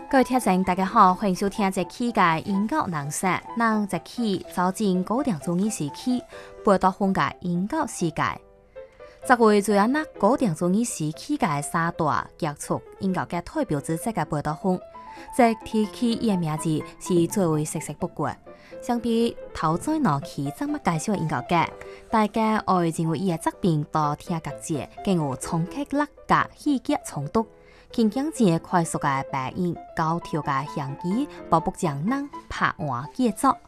各位聽眾，大家好，歡迎收聽這期嘅音樂人生。咱這期走進9點鐘嘅時期，報道風嘅音樂世界。10月最後那9點鐘嘅時期嘅三大結束音樂嘅代表之一嘅報道風，這提起伊嘅名字是最為熟悉不過。相比頭再兩期怎麼介紹嘅音樂嘅，大家愛認為伊嘅作品多聽覺節，更有衝擊力嘅戲劇衝突。輕輕節快速嘅白音，高調嘅響機，步步將人拍換節奏。